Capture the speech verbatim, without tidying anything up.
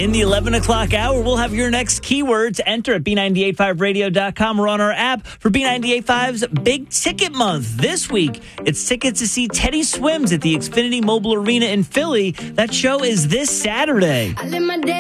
In the eleven o'clock hour, we'll have your next keyword to enter at B nine eight five radio dot com or on our app for B nine eight five's Big Ticket Month. This week, it's tickets to see Teddy Swims at the Xfinity Mobile Arena in Philly. That show is this Saturday. I live my day